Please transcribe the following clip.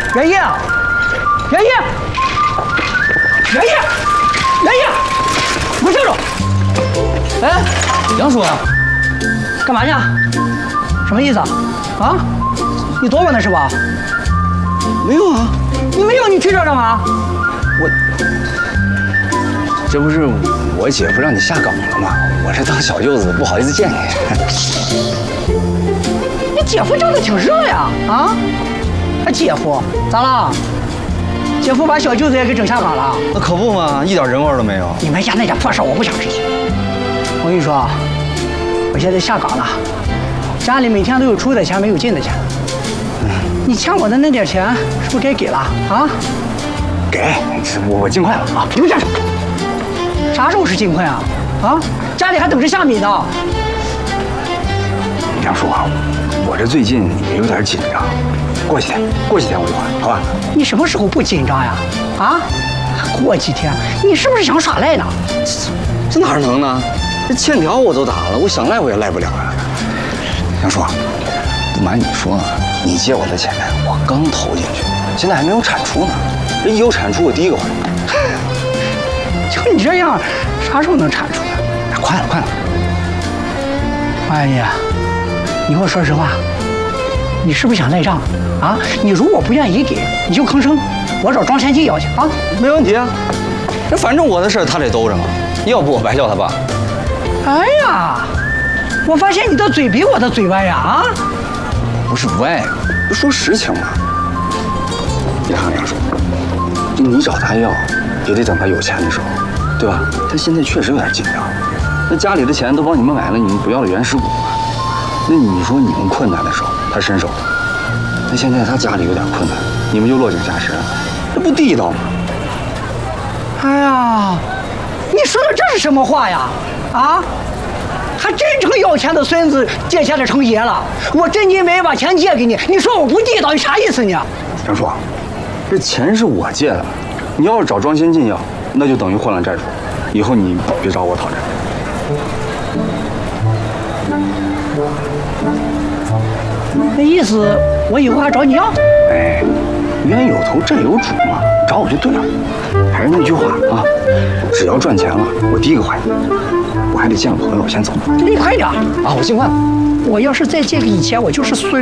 袁毅，袁毅，袁毅，袁毅，我站住！哎， 杨叔啊， 干嘛去？什么意思啊？啊？你躲我呢是吧？ 没有啊， 你没有，你去这儿干嘛？ 这不是我姐夫让你下岗了吗？我这当小舅子不好意思见你。 你姐夫叫的挺热呀，啊？姐夫咋了？姐夫把小舅子也给整下岗了？ 那可不嘛，一点人味都没有。 你们家那点破事我不想知道。我跟你说，我现在下岗了，家里每天都有出的钱没有进的钱。你欠我的那点钱是不是该给了啊？ 给，我尽快了啊！ 留下。啥时候是尽快啊？啊，家里还等着下米呢。 杨叔啊，我这最近也有点紧张，过几天我就还，好吧？ 你什么时候不紧张呀？啊，过几天，你是不是想耍赖呢？ 这哪能呢？这欠条我都打了，我想赖我也赖不了啊。杨叔，不瞒你说，你借我的钱我刚投进去，现在还没有产出呢。这一有产出，我第一个还。 就你这样，啥时候能产出呀？ 快了。 哎呀，你给我说实话，你是不是想赖账啊？你如果不愿意给，你就吭声，我找庄千金要去啊。 没问题啊，这反正我的事他得兜着嘛，要不我白叫他爸。 哎呀，我发现你的嘴比我的嘴歪呀啊！ 不是歪，说实情嘛。你看杨叔，就你找他要，也得等他有钱的时候，对吧？他现在确实有点紧张，那家里的钱都帮你们买了你们不要的原始股，那你说你们困难的时候他伸手，那现在他家里有点困难，你们就落井下石，这不地道吗？ 哎呀，你说的这是什么话呀？啊？还真成要钱的孙子借钱的成爷了。我真金白银把钱借给你，你说我不地道，你啥意思你？ 杨叔，这钱是我借的，你要是找庄先进要，那就等于混了债主，以后你别找我讨债。 那意思我以后还找你要？ 哎，冤有头债有主嘛，找我就对了。还是那句话啊，只要赚钱了，我第一个还你。我还得见个朋友，我先走。 你快点啊！我尽快。 我要是再借给你钱，我就是孙